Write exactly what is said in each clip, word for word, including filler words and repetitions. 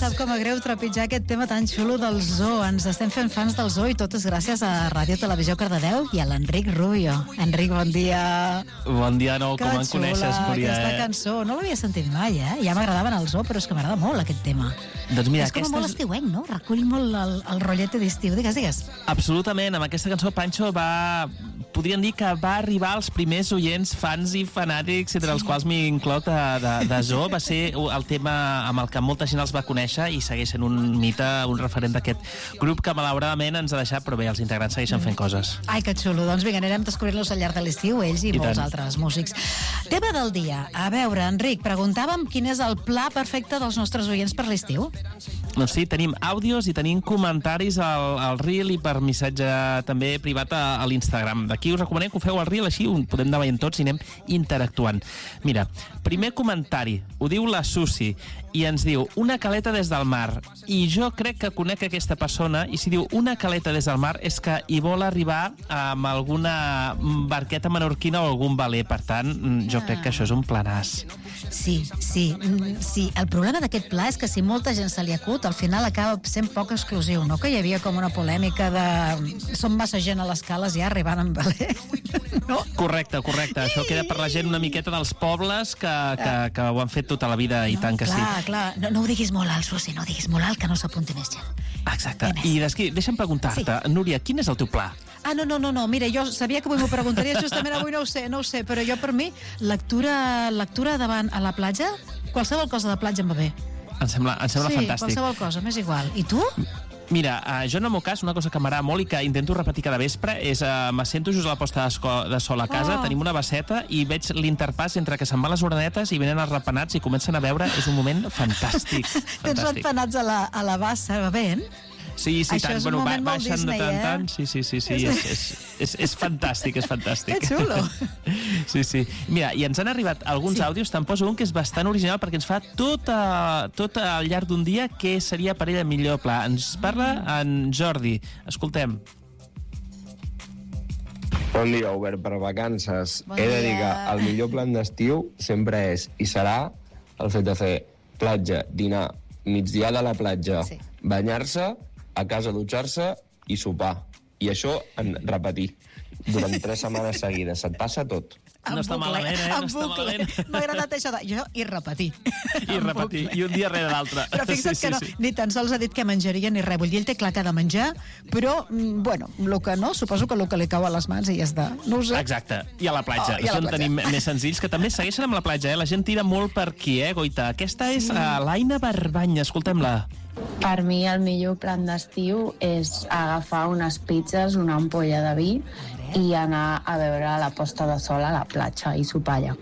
sap com a greu trepitjar aquest tema tan xulo del zoo. Ens estem fent fans del zoo i tot és gràcies a Ràdio Televisió Cardedeu i a l'Enric Rubio. Enric, bon dia. Bon dia, nou, com em coneixes, Núria. Aquesta eh? cançó, no l'havia sentit mai, eh? Ja m'agradaven el zoo, però és que m'agrada molt aquest tema. Doncs mira, és com aquesta molt estiuenc, no? Recull molt el, el rotllet d'estiu. Digues, digues. Absolutament. Amb aquesta cançó, Pancho va... Podríem dir que va arribar als primers oients, fans i fanàtics, entre els quals m'hi incloc de, de, de zoo. Va ser el tema amb el que molta gent els va conèixer i segueix sent un mite, un referent d'aquest grup que malauradament ens ha deixat, però bé, els integrants segueixen fent coses. Ai, que xulo. Doncs vinga, anirem descobrint-los al llarg de l'estiu, ells i, I molts tant. altres músics. Tema del dia. A veure, Enric, preguntàvem quin és el pla perfecte dels nostres oients per l'estiu. Doncs sí, tenim àudios i tenim comentaris al, al Reel i per missatge també privat a, a l'Instagram. D'aquí us recomanem que ho feu al Reel, així podem anar veient tots i anem interactuant. Mira, primer comentari, ho diu la Susi, i ens diu una caleta des del mar. I jo crec que conec aquesta persona, i si diu una caleta des del mar és que hi vol arribar amb alguna barqueta menorquina o algun veler. Per tant, jo crec que això és un planàs. Sí, sí, sí. El problema d'aquest pla és que si molta gent se li acut, al final acaba sent poc exclusiu, no? Que hi havia com una polèmica de... Som massa gent a les cales ja arribant amb veler. No? Correcte, correcte. Això queda per la gent una miqueta dels pobles que, que, que ho han fet tota la vida i no, tant que clar, sí. Clar, no, no ho diguis molt alt, Susi, no ho diguis molt alt, que no s'apunti més gent. Exacte. I desqui, deixa'm preguntar-te, sí. Núria, quin és el teu pla? Ah, no, no, no, no, mira, jo sabia que avui m'ho preguntaries, justament avui no ho sé, no ho sé, però jo per mi, lectura, lectura davant a la platja, qualsevol cosa de platja em va bé. Em sembla, em sembla sí, fantàstic. Sí, qualsevol cosa, m'és igual. I tu? Mira, uh, jo en el meu cas, una cosa que m'agrada molt i que intento repetir cada vespre és uh, m'assento just a la posta de sol a casa, oh. tenim una basseta i veig l'interpàs entre que se'n van les orenetes i venen els rapenats i comencen a veure, és un moment fantàstic. Tens rapenats a la, a la bassa, va bé? Sí, sí, això tant. és un bueno, moment ba molt baixen Disney, de tant, eh? tant. Sí, sí, sí, sí. És, és, és, és fantàstic, és fantàstic. Que xulo. Sí, sí. Mira, i ens han arribat alguns sí. àudios, te'n poso un que és bastant original perquè ens fa tot, a, tot al llarg d'un dia què seria per ell el millor pla. Ens parla en Jordi. Escoltem. Bon dia, Obert per vacances. Bon He de dir dia. que el millor plan d'estiu sempre és i serà el fet de fer platja, dinar, migdiada a la platja, Sí. banyar-se, a casa dutxar-se i sopar. I això en repetir durant tres setmanes seguides. Se't passa tot. No està malament, eh? No està malament. M'ha agradat això de jo i repetir. I repetir, i un dia rere l'altre. Però fixa't sí, sí, que no, sí. ni tan sols ha dit que menjaria ni res. Vull dir, ell té clar que ha de menjar, però, mm, bueno, el que no, suposo que el que li cau a les mans i ja està. No ho sé. Exacte, i a la platja. Oh, i a la Són platja. tenim més senzills, que també segueixen amb la platja, eh? La gent tira molt per aquí, eh, Goita? Aquesta és uh, l'Aina Barbany, escoltem-la. Per mi el millor plan d'estiu és agafar unes pizzas, una ampolla de vi i anar a veure la posta de sol a la platja i sopar allà.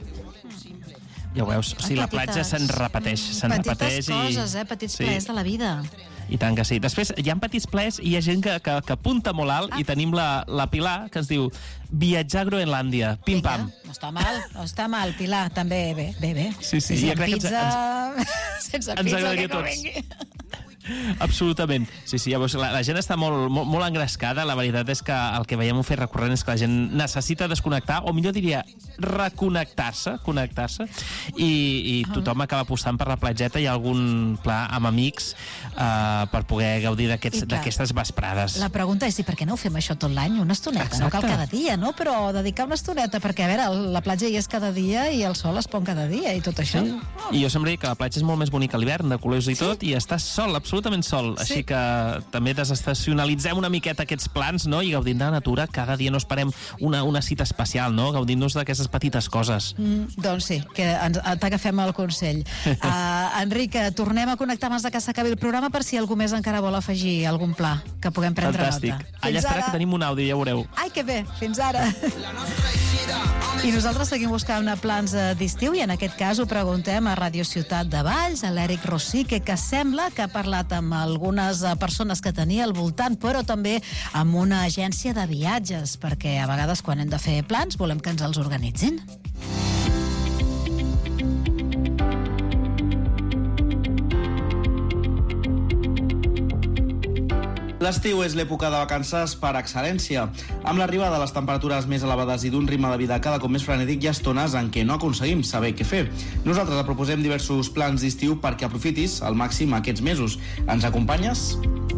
Ja ho veus, o sigui, la platja se'n repeteix, se'n repeteix. Petites coses, eh? Petits Sí. plaers de la vida. I tant que sí. Després hi ha petits plaers i hi ha gent que, que, que apunta molt alt Ah. i tenim la, la Pilar que ens diu viatjar a Groenlàndia, pim-pam. Vinga, no està mal, no està mal, Pilar, també bé, bé, bé. Sí, sí, sí jo crec que ens- pizza... sense ens pizza, agradaria que no tots. vingui. Absolutament. Sí, sí, llavors la, la gent està molt, molt, molt engrescada. La veritat és que el que veiem un fet recurrent és que la gent necessita desconnectar, o millor diria, reconnectar-se, connectar-se, i, i tothom acaba apostant per la platgeta i algun pla amb amics eh, per poder gaudir I d'aquestes clar, d'aquestes vesprades. La pregunta és, i per què no ho fem això tot l'any? Una estoneta, Exacte. no cal cada dia, no? Però dedicar una estoneta, perquè, a veure, la platja hi és cada dia i el sol es pon cada dia i tot això. Sí. I jo sempre dic que la platja és molt més bonica a l'hivern, de colors i tot, i estàs sol, absolutament sol. Sí. Així que també desestacionalitzem una miqueta aquests plans, no? I gaudint de la natura, cada dia no esperem una, una cita especial, no? Gaudint-nos d'aquestes petites coses. Mm, doncs sí, que ens- t'agafem el consell. Uh, Enric, tornem a connectar abans de que s'acabi el programa per si algú més encara vol afegir algun pla que puguem prendre Fantàstic. nota. Allà estarà que tenim un àudio, ja ho veureu. Ai, que bé, fins ara. I nosaltres seguim buscant plans eh, d'estiu i en aquest cas ho preguntem a Radio Ciutat de Valls, a l'Eric Rosique, que sembla que ha parlat amb algunes eh, persones que tenia al voltant, però també amb una agència de viatges, perquè a vegades quan hem de fer plans volem que ens els organitzin. L'estiu és l'època de vacances per excel·lència. Amb l'arribada de les temperatures més elevades i d'un ritme de vida cada cop més frenètic, hi ha estones en què no aconseguim saber què fer. Nosaltres et proposem diversos plans d'estiu perquè aprofitis al màxim aquests mesos. Ens acompanyes?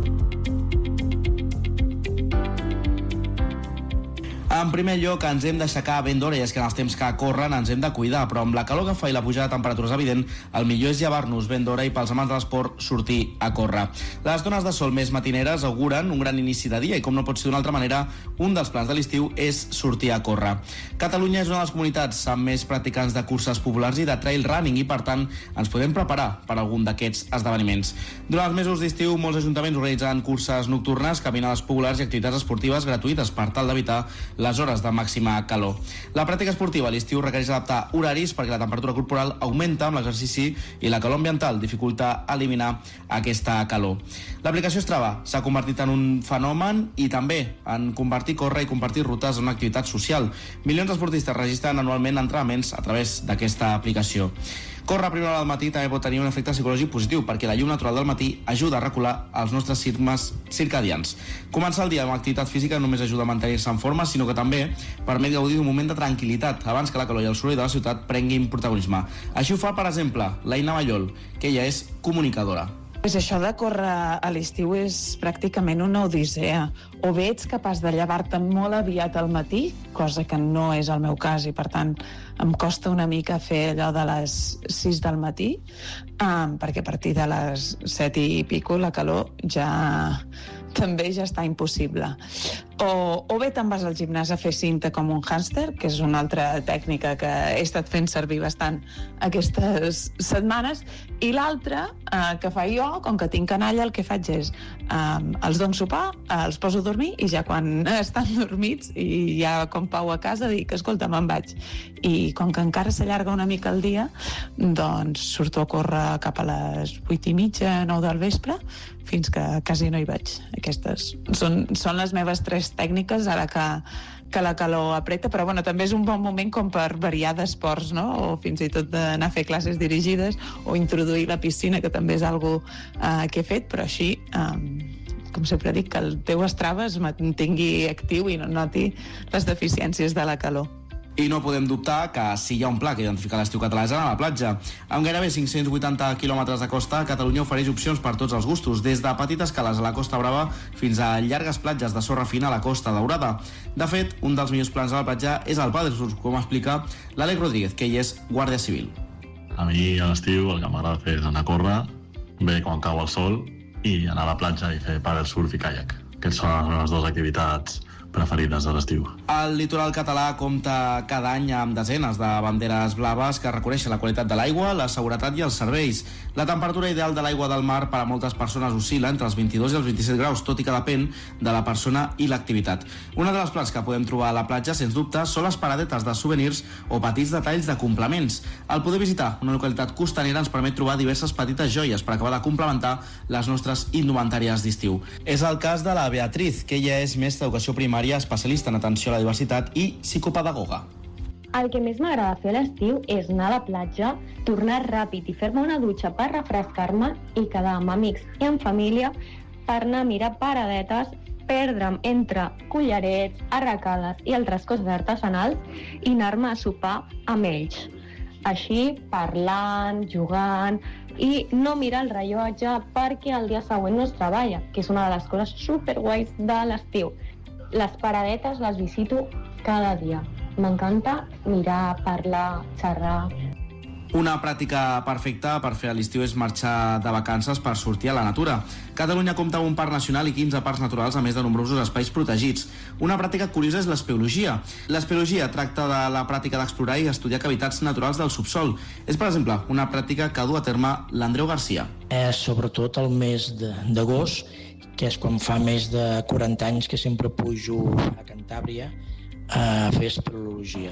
En primer lloc, ens hem d'aixecar ben d'hora, i és que en els temps que corren ens hem de cuidar, però amb la calor que fa i la pujada de temperatures evident, el millor és llevar-nos ben d'hora i pels amants de l'esport sortir a córrer. Les dones de sol més matineres auguren un gran inici de dia i, com no pot ser d'una altra manera, un dels plans de l'estiu és sortir a córrer. Catalunya és una de les comunitats amb més practicants de curses populars i de trail running i, per tant, ens podem preparar per algun d'aquests esdeveniments. Durant els mesos d'estiu, molts ajuntaments organitzen curses nocturnes, caminades populars i activitats esportives gratuïtes per tal d'evitar les hores de màxima calor. La pràctica esportiva a l'estiu requereix adaptar horaris perquè la temperatura corporal augmenta amb l'exercici i la calor ambiental dificulta eliminar aquesta calor. L'aplicació Strava s'ha convertit en un fenomen i també en convertir córrer i compartir rutes en una activitat social. Milions d'esportistes registren anualment entrenaments a través d'aquesta aplicació. Córrer a primera hora del matí també pot tenir un efecte psicològic positiu perquè la llum natural del matí ajuda a regular els nostres ritmes circadians. Començar el dia amb activitat física no només ajuda a mantenir-se en forma, sinó que també permet gaudir d'un moment de tranquil·litat abans que la calor i el soroll de la ciutat prenguin protagonisme. Així ho fa, per exemple, l'Aina Mallol, que ella és comunicadora. Pues això de córrer a l'estiu és pràcticament una odissea. O bé ets capaç de llevar-te molt aviat al matí, cosa que no és el meu cas i, per tant, em costa una mica fer allò de les sis del matí, um, perquè a partir de les set i pico la calor ja també ja està impossible. O, o bé te'n vas al gimnàs a fer cinta com un hàmster, que és una altra tècnica que he estat fent servir bastant aquestes setmanes, i l'altra eh, que fa jo, com que tinc canalla, el que faig és eh, els dono sopar, eh, els poso a dormir i ja quan estan dormits i ja com pau a casa dic, escolta, me'n vaig. I com que encara s'allarga una mica el dia, doncs surto a córrer cap a les vuit i mitja, nou del vespre, fins que quasi no hi vaig. Aquestes són, són les meves tres tècniques, ara que, que la calor apreta, però bueno, també és un bon moment com per variar d'esports, no? O fins i tot d'anar a fer classes dirigides o introduir la piscina, que també és algo eh, que he fet, però així, eh, com sempre dic, que el teu Strava es mantingui actiu i no noti les deficiències de la calor. I no podem dubtar que si hi ha un pla que identifica l'estiu català és anar a la platja. Amb gairebé cinc-cents vuitanta quilòmetres de costa, Catalunya ofereix opcions per tots els gustos, des de petites cales a la Costa Brava fins a llargues platges de sorra fina a la Costa Daurada. De fet, un dels millors plans a la platja és el Padel Surf, com explica l'Àlex Rodríguez, que ell és guàrdia civil. A mi a l'estiu el que m'agrada fer és anar a córrer, bé quan cau el sol, i anar a la platja i fer Padel Surf i caiac. Aquestes són les meves dues activitats preferides de l'estiu. El litoral català compta cada any amb desenes de banderes blaves que reconeixen la qualitat de l'aigua, la seguretat i els serveis. La temperatura ideal de l'aigua del mar per a moltes persones oscil·la entre els vint-i-dos i els vint-i-set graus, tot i que depèn de la persona i l'activitat. Una de les plans que podem trobar a la platja, sens dubte, són les paradetes de souvenirs o petits detalls de complements. El poder visitar una localitat costanera ens permet trobar diverses petites joies per acabar de complementar les nostres indumentàries d'estiu. És el cas de la Beatriz, que ella és mestra d'educació primària, especialista en atenció a la diversitat i psicopedagoga. El que més m'agrada fer a l'estiu és anar a la platja, tornar ràpid i fer-me una dutxa per refrescar-me i quedar amb amics i amb família per anar a mirar paradetes, perdre'm entre collarets, arracades i altres coses artesanals i anar-me a sopar amb ells. Així, parlant, jugant i no mirar el rellotge perquè el dia següent no es treballa, que és una de les coses superguais de l'estiu. Les paradetes les visito cada dia. M'encanta mirar, parlar, xerrar. Una pràctica perfecta per fer a l'estiu és marxar de vacances per sortir a la natura. Catalunya compta amb un parc nacional i quinze parcs naturals, a més de nombrosos espais protegits. Una pràctica curiosa és l'espeologia. L'espeologia tracta de la pràctica d'explorar i estudiar cavitats naturals del subsol. És, per exemple, una pràctica que du a terme l'Andreu Garcia. És sobretot el mes d'agost, que és quan fa més de quaranta anys que sempre pujo a Cantàbria a fer espeleologia.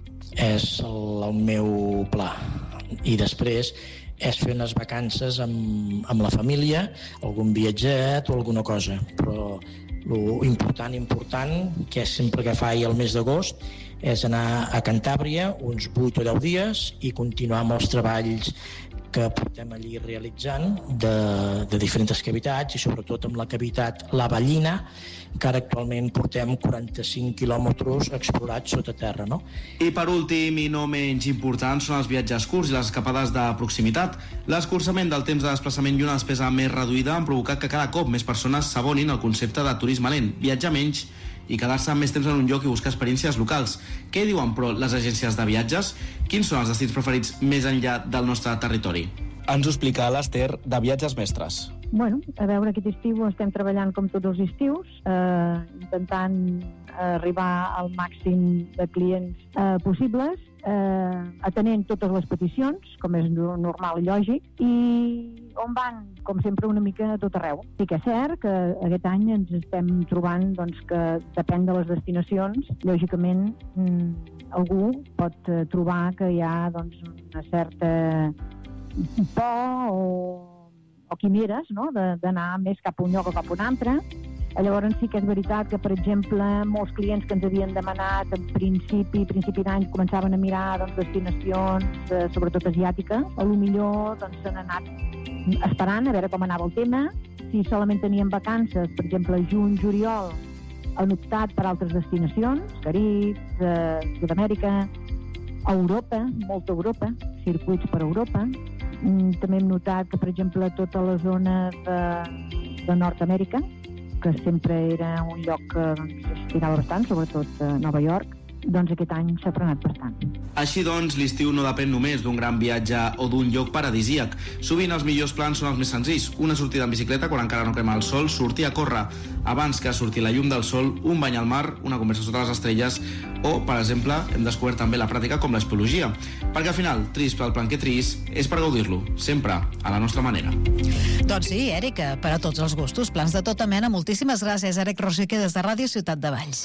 És el, el meu pla. I després és fer unes vacances amb, amb la família, algun viatget o alguna cosa. Però lo important, important, que és sempre que faig el mes d'agost, és anar a Cantàbria uns vuit o deu dies i continuar amb els treballs que portem allí realitzant de, de diferents cavitats i sobretot amb la cavitat La Ballina, que ara actualment portem quaranta-cinc quilòmetres explorats sota terra. No? I per últim, i no menys important, són els viatges curts i les escapades de proximitat. L'escurçament del temps de desplaçament i una despesa més reduïda han provocat que cada cop més persones s'abonin al concepte de turisme lent, viatjar menys i quedar-se més temps en un lloc i buscar experiències locals. Què diuen, però, les agències de viatges? Quins són els destins preferits més enllà del nostre territori? Ens ho explica l'Ester de Viatges Mestres. Bueno, a veure, aquest estiu estem treballant com tots els estius, eh, intentant arribar al màxim de clients eh, possibles, eh, atenent totes les peticions, com és normal i lògic, i on van, com sempre, una mica a tot arreu. Sí que és cert que aquest any ens estem trobant doncs, que depèn de les destinacions, lògicament mm, algú pot trobar que hi ha doncs, una certa por o, o quimeres, no?, d'anar més cap a un lloc o cap a un altre. Llavors sí que és veritat que, per exemple, molts clients que ens havien demanat en principi, principi d'any, començaven a mirar doncs, destinacions, eh, sobretot asiàtiques, a lo millor doncs, s'han anat esperant a veure com anava el tema. Si solament tenien vacances, per exemple, juny, juliol, han optat per altres destinacions, Carib, eh, Sud-amèrica, Europa, molta Europa, circuits per Europa. Mm, també hem notat que, per exemple, tota la zona de, de Nord-amèrica, que sempre era un lloc que doncs, estirava bastant, sobretot a Nova York, doncs aquest any s'ha frenat bastant. Així doncs, l'estiu no depèn només d'un gran viatge o d'un lloc paradisíac. Sovint els millors plans són els més senzills. Una sortida en bicicleta quan encara no crema el sol, sortir a córrer abans que surti la llum del sol, un bany al mar, una conversa sota les estrelles o, per exemple, hem descobert també la pràctica com l'espeleologia. Perquè al final, trist pel plan que trist, és per gaudir-lo, sempre a la nostra manera. Doncs sí, Eric, per a tots els gustos, plans de tota mena. Moltíssimes gràcies, Eric Rosique, des de Ràdio Ciutat de Valls.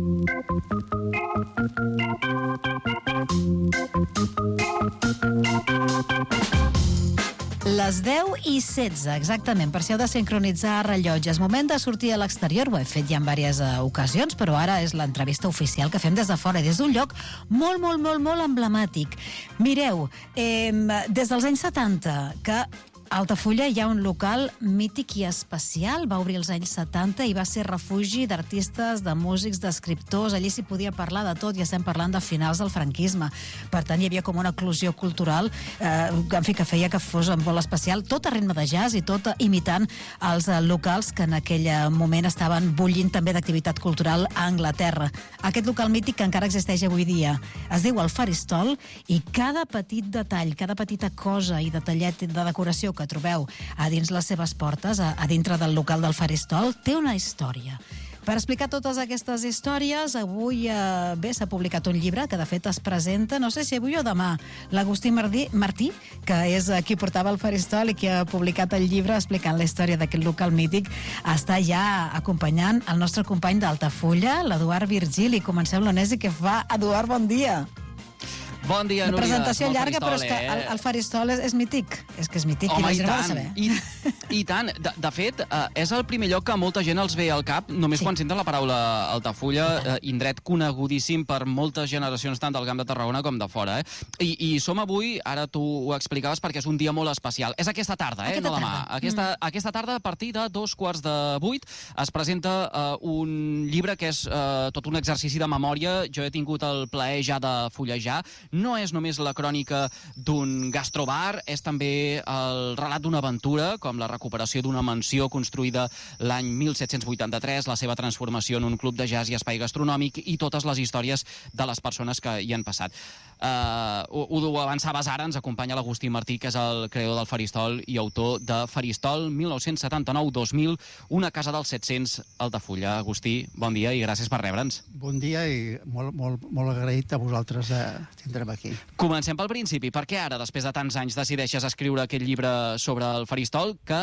Les deu i setze, exactament, per si heu de sincronitzar rellotges. Moment de sortir a l'exterior, ho he fet ja en diverses ocasions, però ara és l'entrevista oficial que fem des de fora, des d'un lloc molt, molt, molt, molt emblemàtic. Mireu, eh, des dels anys setanta, que a Altafulla hi ha un local mític i especial, va obrir els anys setanta i va ser refugi d'artistes, de músics, d'escriptors, allí s'hi podia parlar de tot i estem parlant de finals del franquisme. Per tant, hi havia com una eclosió cultural eh, en fi, que feia que fos molt especial, tot a ritme de jazz i tot imitant els locals que en aquell moment estaven bullint també d'activitat cultural a Anglaterra. Aquest local mític que encara existeix avui dia es diu el Faristol i cada petit detall, cada petita cosa i detallet de decoració que trobeu a dins les seves portes, a, a dintre del local del Faristol, té una història. Per explicar totes aquestes històries, avui eh, bé, s'ha publicat un llibre que de fet es presenta, no sé si avui o demà, l'Agustí Martí, Martí, que és qui portava el Faristol i qui ha publicat el llibre explicant la història d'aquest local mític, està ja acompanyant el nostre company d'Altafulla, l'Eduard Virgili. Comencem l'anèsi que fa. Eduard, bon dia. Bon dia, Núria. Una presentació llarga, faristol, però és que el, el Faristol és, és mític. És que és mític. Home, i, i tant, saber. i, i tant. De, de fet, eh, és el primer lloc que molta gent els ve al cap, només sí. quan senten la paraula Altafulla, eh, indret conegudíssim per moltes generacions, tant del Camp de Tarragona com de fora. Eh? I, I som avui, ara tu ho explicaves, perquè és un dia molt especial. És aquesta tarda, eh? Aquesta no demà. Tarda. Aquesta, mm. aquesta tarda, a partir de dos quarts de vuit, es presenta eh, un llibre que és eh, tot un exercici de memòria. Jo he tingut el plaer ja de fullejar. No és només la crònica d'un gastrobar, és també el relat d'una aventura, com la recuperació d'una mansió construïda l'any mil set-cents vuitanta-tres, la seva transformació en un club de jazz i espai gastronòmic i totes les històries de les persones que hi han passat. Uh, ho, ho avançaves ara, ens acompanya l'Agustí Martí, que és el creador del Faristol i autor de Faristol mil nou-cents setanta-nou dos mil, una casa dels set-cents Altafulla. Agustí, bon dia i gràcies per rebre'ns. Bon dia i molt, molt, molt agraït a vosaltres de tindre'm aquí. Comencem pel principi. Per què ara, després de tants anys, decideixes escriure aquest llibre sobre el Faristol que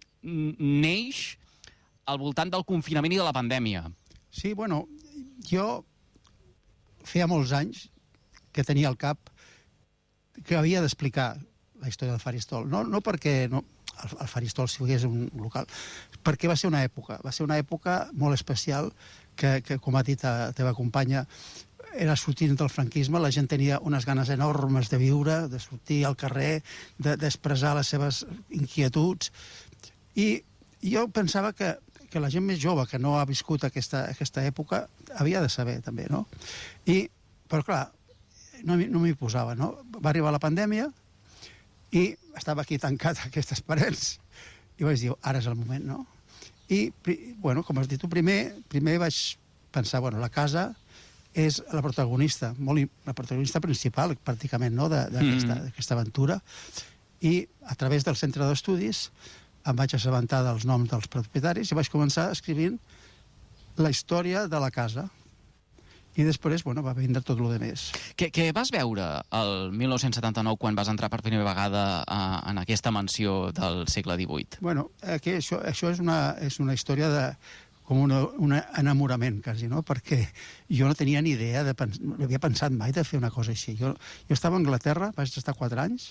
neix al voltant del confinament i de la pandèmia? Sí, bueno, jo feia molts anys que tenia al cap que havia d'explicar la història del Faristol. No, no perquè no, el, el Faristol sigués un local, perquè va ser una època, va ser una època molt especial que, que com ha dit la teva companya, era sortint del franquisme, la gent tenia unes ganes enormes de viure, de sortir al carrer, d'expressar les seves inquietuds, i jo pensava que, que la gent més jove que no ha viscut aquesta, aquesta època havia de saber també, no? I, però clar, no, no m'hi posava, no? Va arribar la pandèmia i estava aquí tancat a aquestes parets i vaig dir, ara és el moment, no? I, bueno, com has dit tu, primer, primer vaig pensar, bueno, la casa és la protagonista, molt, la protagonista principal, pràcticament, no?, d'aquesta mm. aventura. I a través del centre d'estudis em vaig assabentar dels noms dels propietaris i vaig començar escrivint la història de la casa. I després, bueno, va vindre tot el més. Què, què vas veure el mil nou-cents setanta-nou quan vas entrar per primera vegada a, en aquesta mansió del segle divuit? Bueno, aquí això, això és, una, és una història de com un, un enamorament, quasi, no? Perquè jo no tenia ni idea, de pens... no havia pensat mai de fer una cosa així. Jo, jo estava a Anglaterra, vaig estar quatre anys,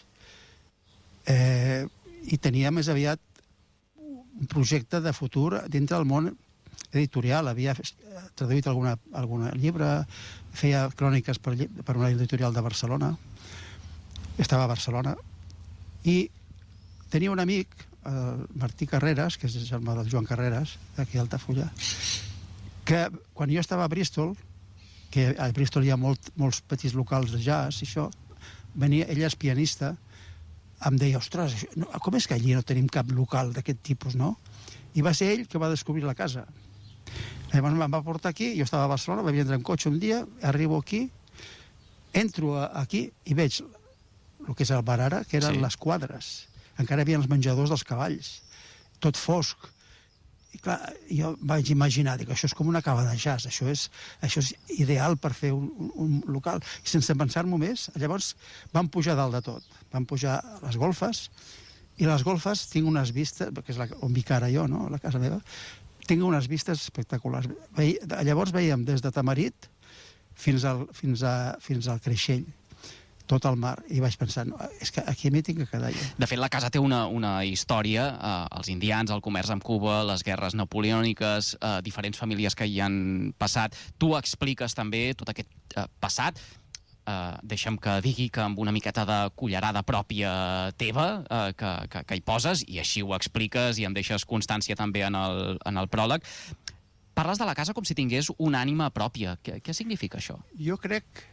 eh, i tenia més aviat un projecte de futur dintre del món editorial. Havia traduït alguna, alguna llibre, feia cròniques per, per una editorial de Barcelona, estava a Barcelona, i tenia un amic, el Martí Carreras, que és el germà del Joan Carreras, d'aquí a Altafulla, que quan jo estava a Bristol, que a Bristol hi ha molt, molts petits locals de jazz, i això, venia, ella és pianista, em deia, ostres, no, com és que allí no tenim cap local d'aquest tipus, no? I va ser ell que va descobrir la casa. Llavors em va portar aquí, jo estava a Barcelona, vaig vindre en cotxe un dia, arribo aquí, entro aquí i veig el que és el bar ara, que eren sí. les quadres. Encara hi havia els menjadors dels cavalls, tot fosc. I clar, jo vaig imaginar, dic, això és com una cava de jazz, això és, això és ideal per fer un, un, un local. I sense pensar-m'ho més, llavors vam pujar dalt de tot. Vam pujar a les golfes, i les golfes tinc unes vistes, que és la, on vic ara jo, no?, la casa meva, tinc unes vistes espectaculars. Ve, llavors veiem des de Tamarit fins al, fins a, fins al Creixell, tot el mar, i vaig pensar, no, és que aquí m'hi tinc que quedar jo. De fet, la casa té una, una història, eh, els indians, el comerç amb Cuba, les guerres napoleòniques, eh, diferents famílies que hi han passat. Tu expliques també tot aquest eh, passat. Uh, deixa'm que digui que amb una miqueta de cullerada pròpia teva uh, que, que, que hi poses, i així ho expliques i en deixes constància també en el, en el pròleg. Parles de la casa com si tingués una ànima pròpia. Què, què significa això? Jo crec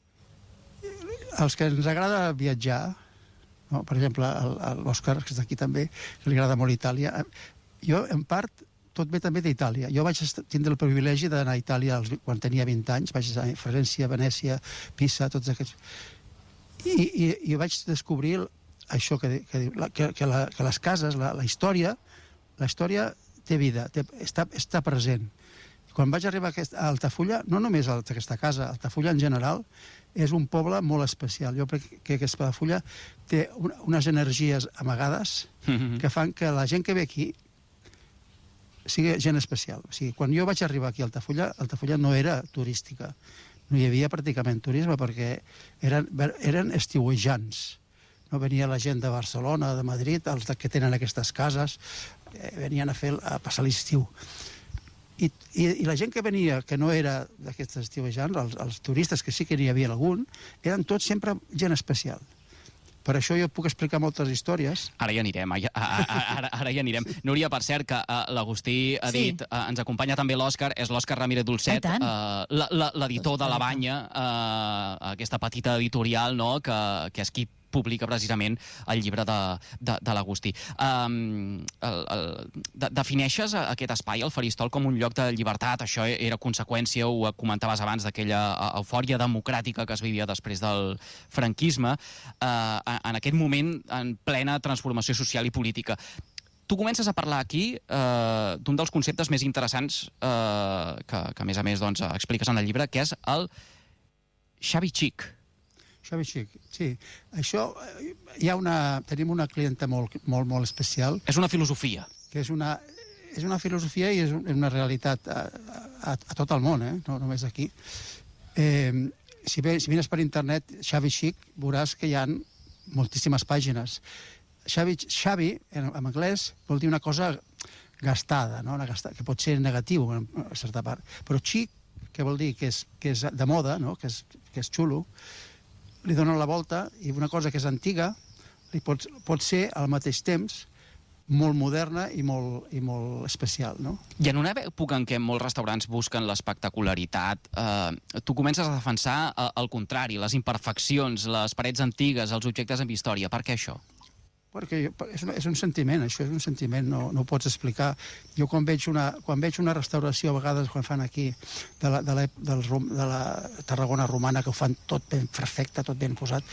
els que ens agrada viatjar, no? Per exemple, l'Òscar, que està aquí també, que li agrada molt Itàlia, jo en part tot ve també d'Itàlia. Jo vaig tindre el privilegi d'anar a Itàlia quan tenia vint anys, vaig anar a Florència, Venècia, Pisa, tots aquests... I, i, i vaig descobrir això que, que, que, que, la, que les cases, la, la història, la història té vida, té, està, està present. Quan vaig arribar a Altafulla, no només a aquesta casa, Altafulla en general, és un poble molt especial. Jo crec que aquesta Altafulla té unes energies amagades que fan que la gent que ve aquí sigui gent especial. O sigui, quan jo vaig arribar aquí a Altafulla, Altafulla no era turística. No hi havia pràcticament turisme perquè eren, eren estiuejants. No venia la gent de Barcelona, de Madrid, els que tenen aquestes cases, eh, venien a, fer, a passar l'estiu. I, i, I la gent que venia, que no era d'aquests estiuejants, els, els turistes, que sí que n'hi havia algun, eren tots sempre gent especial. Per això jo puc explicar moltes històries. Ara hi anirem, ara, ara, ara hi anirem. Núria, per cert, que uh, l'Agustí ha dit, sí. uh, ens acompanya també l'Òscar, és l'Òscar Ramírez Dolcet, uh, l'editor de La Banya, uh, aquesta petita editorial, no?, que, que és qui publica precisament el llibre de, de, de l'Agustí. Um, el, el, de, defineixes aquest espai, el Faristol, com un lloc de llibertat? Això era conseqüència, ho comentaves abans, d'aquella eufòria democràtica que es vivia després del franquisme, uh, en aquest moment en plena transformació social i política. Tu comences a parlar aquí uh, d'un dels conceptes més interessants uh, que, que, a més a més, doncs, expliques en el llibre, que és el shabby chic. Shabby chic, sí. Això, hi ha una... Tenim una clienta molt, molt, molt especial. És una filosofia. Que és una, és una filosofia i és una realitat a, a, a tot el món, eh? No només aquí. Eh, si, ve, si vines per internet, shabby chic, veuràs que hi ha moltíssimes pàgines. Shabby, shabby en, en anglès, vol dir una cosa gastada, no? Una gastada, que pot ser negatiu en certa part. Però chic que vol dir que és, que és de moda, no? que, és, que és xulo, li donen la volta i una cosa que és antiga li pot, pot ser al mateix temps molt moderna i molt, i molt especial, no? I en una època en què molts restaurants busquen l'espectacularitat, eh, tu comences a defensar eh, el contrari, les imperfeccions, les parets antigues, els objectes amb història. Per què això? Perquè és un, és un sentiment, això és un sentiment, no, no ho pots explicar. Jo quan veig, una, quan veig una restauració, a vegades quan fan aquí, de la, de la, del, de la Tarragona romana, que ho fan tot ben perfecte, tot ben posat,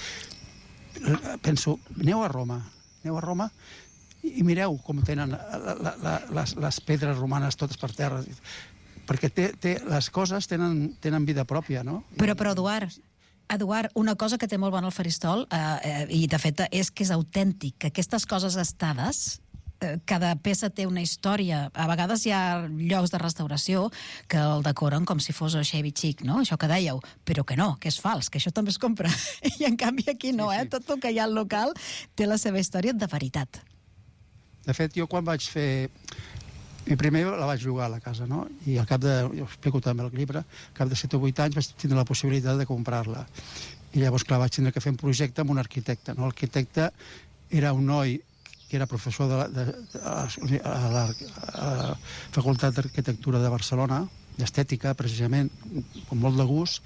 penso, aneu a Roma, aneu a Roma i mireu com tenen la, la, la, les, les pedres romanes totes per terra, perquè té, té, les coses tenen, tenen vida pròpia, no? Però, però Eduard, Eduard, una cosa que té molt bon el Faristol, eh, eh, i de fet és que és autèntic, que aquestes coses estades, eh, cada peça té una història. A vegades hi ha llocs de restauració que el decoren com si fos Chevy Chic, no? Això que dèieu, però que no, que és fals, que això també es compra. I en canvi aquí no, sí, sí. eh? Tot el que hi ha al local té la seva història de veritat. De fet, jo quan vaig fer... Mi primer la vaig llogar a la casa, no? I al cap de... Jo explico també el llibre. Al cap de set o vuit anys vaig tindre la possibilitat de comprar-la. I llavors, clar, vaig tindre que fer un projecte amb un arquitecte, no? L'arquitecte era un noi que era professor de la, de, de, a, la, a la Facultat d'Arquitectura de Barcelona, d'estètica, precisament, amb molt de gust,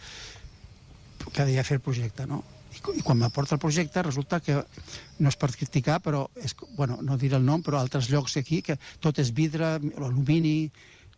que havia de fer el projecte, no? I quan m'aporta el projecte resulta que no és per criticar, però és, bueno, no diré el nom, però altres llocs aquí que tot és vidre, alumini,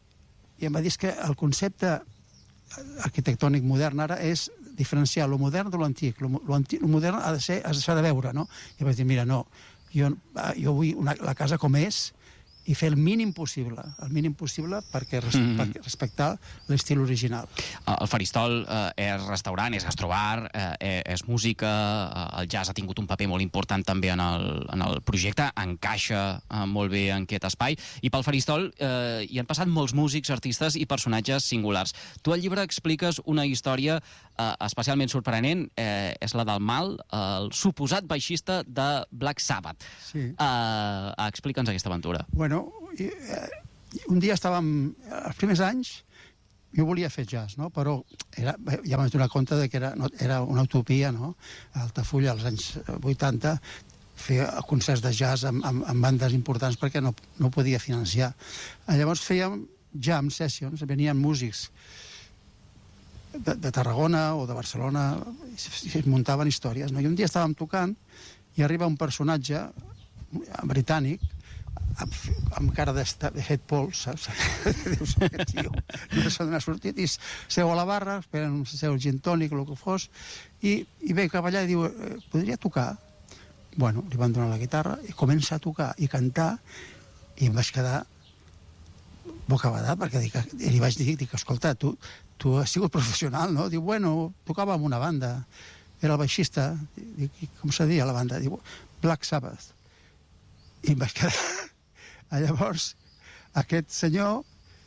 i em va dir que el concepte arquitectònic modern ara és diferenciar lo modern de l'antic. Lo, lo, antic, lo modern ha de ser, s'ha de veure, no? I vaig dir, mira, no, jo, jo vull una, la casa com és i fer el mínim possible, el mínim possible perquè, res, mm. perquè respectar l'estil original. El Faristol eh, és restaurant, és gastrobar, eh, és música, eh, el jazz ha tingut un paper molt important també en el, en el projecte, encaixa eh, molt bé en aquest espai, i pel Faristol eh, hi han passat molts músics, artistes i personatges singulars. Tu al llibre expliques una història eh, especialment sorprenent, eh, és la del Mal, el suposat baixista de Black Sabbath. Sí. Eh, Explica'ns aquesta aventura. Bueno, I, eh, un dia estàvem, els primers anys, jo volia fer jazz, no? Però era, ja m'he donat compte de que era, no, era una utopia, no? A Altafulla, als anys vuitanta, fer concerts de jazz amb, amb, amb bandes importants perquè no, no podia financiar. Llavors fèiem jam sessions, venien músics de, de Tarragona o de Barcelona, i es muntaven històries, no? I un dia estàvem tocant i arriba un personatge britànic amb, amb cara de, de fet pols, saps? Dius, aquest tio, no sé d'on ha sortit, i seu a la barra, esperen, seu el gin tònic, el que fos, i, i ve cap allà i diu, podria tocar? Bueno, li van donar la guitarra i comença a tocar i cantar, i em vaig quedar bocabadat, perquè dic, i li vaig dir, dic, escolta, tu, tu has sigut professional, no? Diu, bueno, tocava amb una banda, era el baixista, dic, com se deia la banda? Diu, Black Sabbath. I em vaig quedar... Llavors, aquest senyor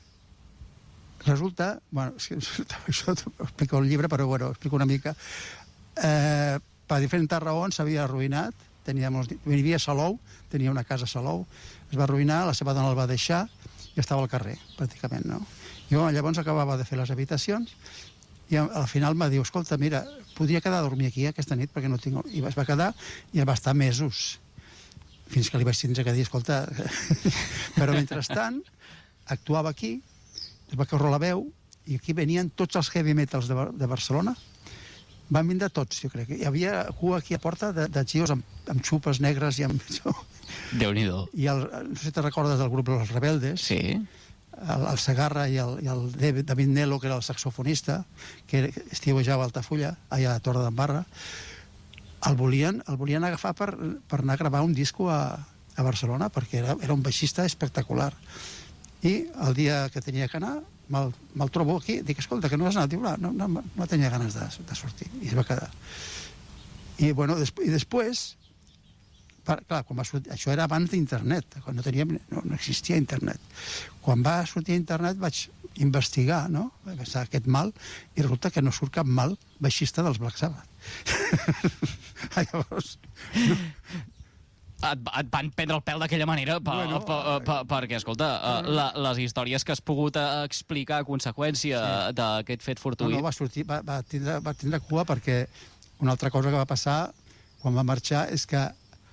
resulta... Bueno, això ho explico al llibre, però bueno, ho explico una mica. Eh, per diferents raons s'havia arruïnat, tenia molts, vivia a Salou, tenia una casa a Salou, es va arruïnar, la seva dona el va deixar i estava al carrer, pràcticament, no? Jo llavors acabava de fer les habitacions i al final em va dir, escolta, mira, podria quedar a dormir aquí aquesta nit perquè no tinc... I es va quedar i va estar mesos, fins que li vaig tindre que dir, escolta... Però mentrestant, actuava aquí, es va córrer la veu, i aquí venien tots els heavy metals de, de Barcelona. Van vindre tots, jo crec. Hi havia cua aquí a porta de, de xios amb, amb xupes negres i amb... Déu-n'hi-do. I el, no sé si te recordes del grup Los Rebeldes. Sí. El, el Segarra i el, i el David Nelo, que era el saxofonista, que estiuejava a Altafulla, allà a Torre d'Embarra. El volien, el volien agafar per, per anar a gravar un disco a, a Barcelona, perquè era, era un baixista espectacular. I el dia que tenia que anar, me'l, me'l trobo aquí, dic, escolta, que no has anat? Diu, no, no, no tenia ganes de, de sortir. I es va quedar. I, bueno, des, i després, per, clar, quan va sortir, això era abans d'internet, quan no, teníem, no, no existia internet. Quan va sortir internet vaig investigar, no? Vaig pensar aquest Mal, i resulta que no surt cap Mal baixista dels Black Sabbath. Llavors, no, et, et van prendre el pèl d'aquella manera per, bueno, per, per, perquè, escolta, uh, la, les històries que has pogut explicar a conseqüència sí. d'aquest fet fortuït... No, no, va sortir, va, va, tindre, va tindre cua perquè una altra cosa que va passar quan va marxar és que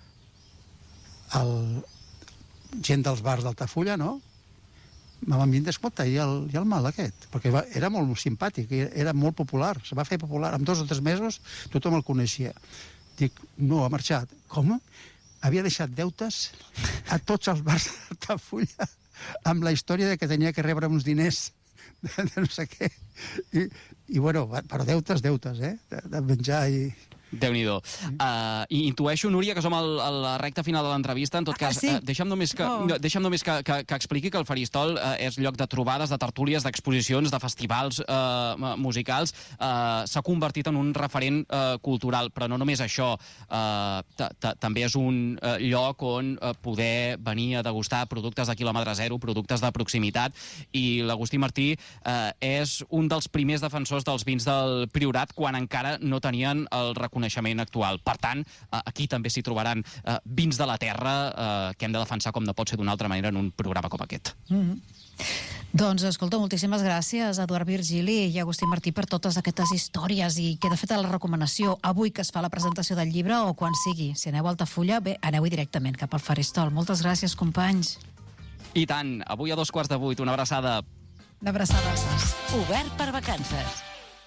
el gent dels bars d'Altafulla, no?, me van dir, escolta, i el, i el mal aquest? Perquè va, era molt simpàtic, era molt popular, se va fer popular. En dos o tres mesos tothom el coneixia. Dic, no, ha marxat. Com? Havia deixat deutes a tots els bars d'Altafulla amb la història de que tenia que rebre uns diners de, de no sé què. I, i bueno, però deutes, deutes, eh? De, de menjar i... Déu-n'hi-do. Uh, I intueixo, Núria, que som al, a la recta final de l'entrevista. En tot cas, ah, sí? uh, deixa'm només, que, oh. deixa'm només que, que, que expliqui que el Faristol uh, és lloc de trobades, de tertúlies, d'exposicions, de festivals uh, musicals. Uh, S'ha convertit en un referent uh, cultural, però no només això. Uh, també és un uh, lloc on uh, poder venir a degustar productes de quilòmetre zero, productes de proximitat, i l'Agustí Martí uh, és un dels primers defensors dels vins del Priorat quan encara no tenien el reconeixement coneixement actual. Per tant, aquí també s'hi trobaran eh, vins de la terra eh, que hem de defensar com no pot ser d'una altra manera en un programa com aquest. Mm-hmm. Doncs, escolta, moltíssimes gràcies a Eduard Virgili i a Agustí Martí per totes aquestes històries i queda feta la recomanació avui que es fa la presentació del llibre o quan sigui. Si aneu a Altafulla, bé, aneu-hi directament cap al Faristol. Moltes gràcies, companys. I tant. Avui a dos quarts de vuit. Una abraçada. Una abraçada. Obert per vacances.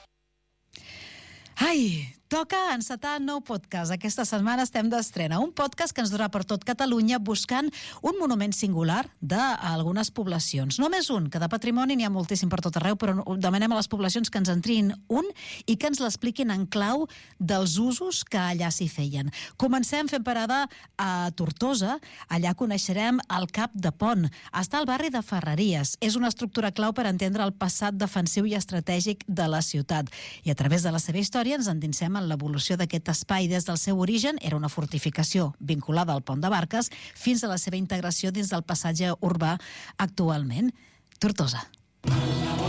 Ai, toca encetar nou podcast. Aquesta setmana estem d'estrena. Un podcast que ens durà per tot Catalunya buscant un monument singular d'algunes poblacions. Només un, que de patrimoni n'hi ha moltíssim per tot arreu, però demanem a les poblacions que ens en triïn un i que ens l'expliquin en clau dels usos que allà s'hi feien. Comencem fent parada a Tortosa. Allà coneixerem el Cap de Pont. Està al barri de Ferreries. És una estructura clau per entendre el passat defensiu i estratègic de la ciutat. I a través de la seva història ens endinsem en l'evolució d'aquest espai. Des del seu origen era una fortificació vinculada al Pont de Barques fins a la seva integració dins del passatge urbà actualment. Tortosa.